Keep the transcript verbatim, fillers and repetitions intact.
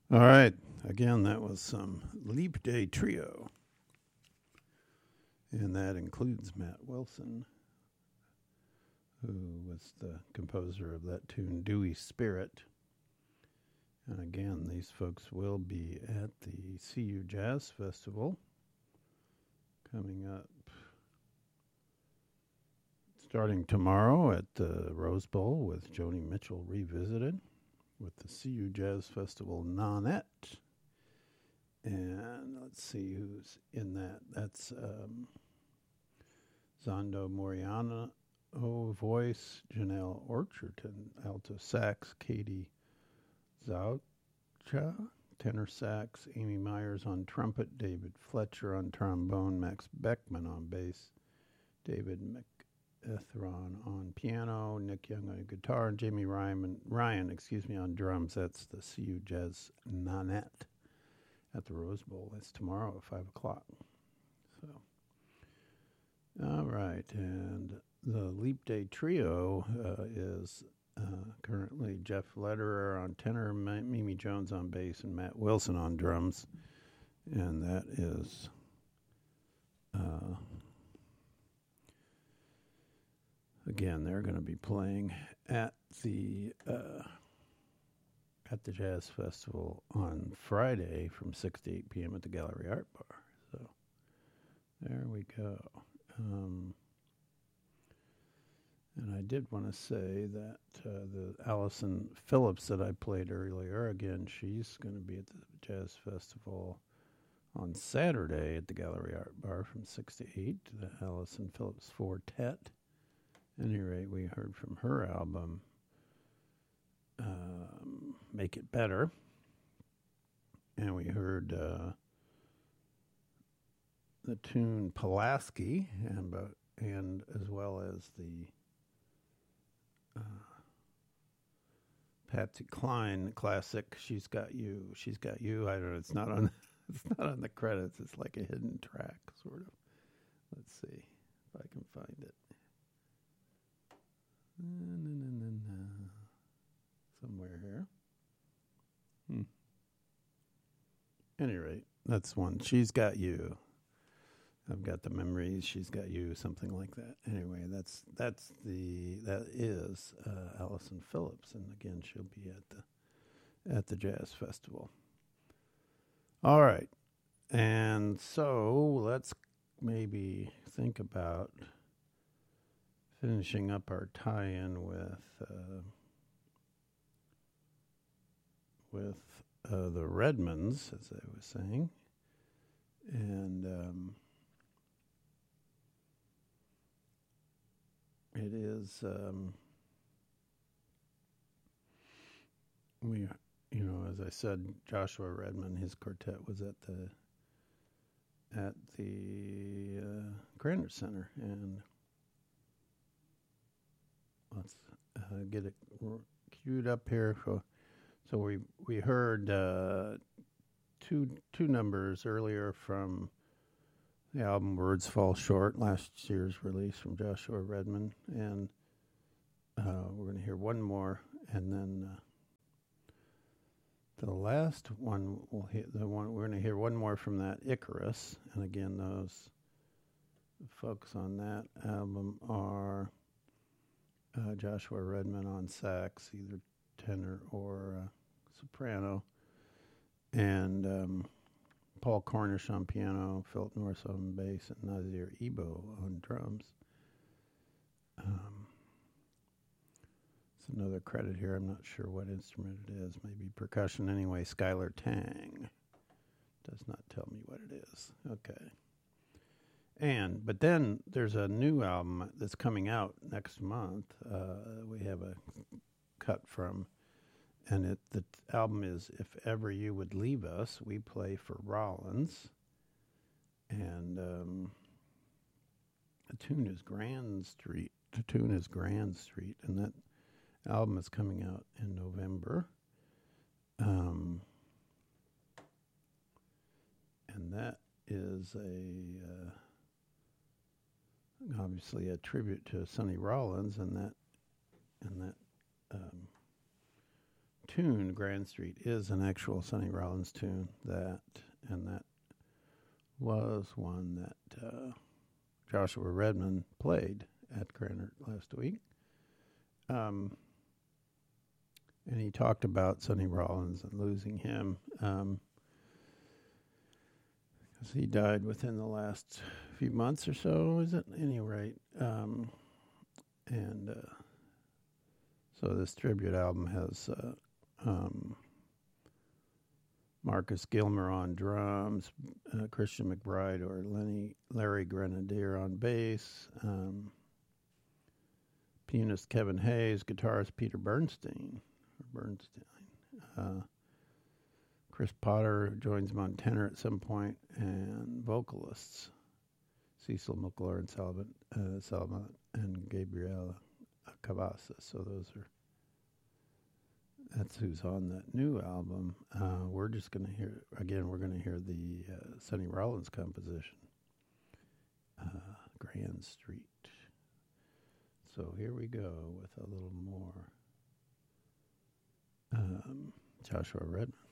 All right. Again, that was some Leap Day Trio. And that includes Matt Wilson, who was the composer of that tune, Dewy Spirit. And again, these folks will be at the C U Jazz Festival coming up starting tomorrow at the Rose Bowl with Joni Mitchell Revisited with the C U Jazz Festival Nonette. And let's see who's in that. That's um, Zondo Moriano, voice, Janelle Orcherton, alto sax, Katie Zaucha, tenor sax, Amy Myers on trumpet, David Fletcher on trombone, Max Beckman on bass, David McEthron on piano, Nick Young on guitar, and Jamie Ryan, Ryan, excuse me, on drums. That's the C U Jazz Nonette at the Rose Bowl. That's tomorrow at five o'clock. So, all right, and the Leap Day Trio uh, is uh, currently Jeff Lederer on tenor, Ma- Mimi Jones on bass, and Matt Wilson on drums. And that is uh, again, they're going to be playing at the uh, at the Jazz Festival on Friday from six to eight p.m. at the Gallery Art Bar. So there we go. Um, and I did want to say that uh, the Allison Phillips that I played earlier, again, she's going to be at the Jazz Festival on Saturday at the Gallery Art Bar from six to eight, the Allison Phillips Quartet. At any rate, we heard from her album, um, Make It Better. And we heard uh, the tune Pulaski, and, uh, and as well as the uh, Patsy Cline classic, She's Got You. She's Got You. I don't know, it's not on, it's not on the credits. It's like a hidden track, sort of. Let's see if I can find it. Na, na, na, na, na. Somewhere here. Hmm. Any rate, that's one. She's Got You. I've got the memories. She's Got You. Something like that. Anyway, that's that's the that is uh, Allison Phillips, and again, she'll be at the at the Jazz Festival. All right, and so let's maybe think about finishing up our tie-in with uh, with uh, the Redmonds, as I was saying, and um, it is um, we, you know, as I said, Joshua Redmond, his quartet was at the at the uh, Grandeur Center, and let's uh, get it queued up here. So, so we we heard uh, two two numbers earlier from the album Words Fall Short, last year's release from Joshua Redmond, and uh, we're going to hear one more, and then uh, the last one we'll hear. The one we're going to hear one more from that Icarus, and again, those folks on that album are Uh, Joshua Redmond on sax, either tenor or uh, soprano, and um, Paul Cornish on piano, Philip Norris on bass, and Nazir Ebo on drums. Um, it's another credit here. I'm not sure what instrument it is. Maybe percussion. Anyway, Skylar Tang does not tell me what it is. Okay. And but then there's a new album that's coming out next month. Uh, we have a cut from, and it the album is "If Ever You Would Leave Us." We play for Rollins, and um, the tune is Grand Street. The tune is Grand Street, and that album is coming out in November. Um, and that is a uh, obviously a tribute to Sonny Rollins, and that and that um, tune, Grand Street, is an actual Sonny Rollins tune. That and that was one that uh, Joshua Redman played at Granite last week. Um, and he talked about Sonny Rollins and losing him. Um, because he died within the last few months or so, is it? At any rate. Um, and uh, so this tribute album has uh, um, Marcus Gilmer on drums, uh, Christian McBride or Lenny, Larry Grenadier on bass, um, pianist Kevin Hayes, guitarist Peter Bernstein, or Bernstein, uh, Chris Potter joins him on tenor at some point, and vocalists Cecil McClure and Salva, uh, Salva and Gabriela Cavazos. So those are that's who's on that new album. Uh, we're just going to hear again. We're going to hear the uh, Sonny Rollins composition, uh, Grand Street. So here we go with a little more um, Joshua Redman.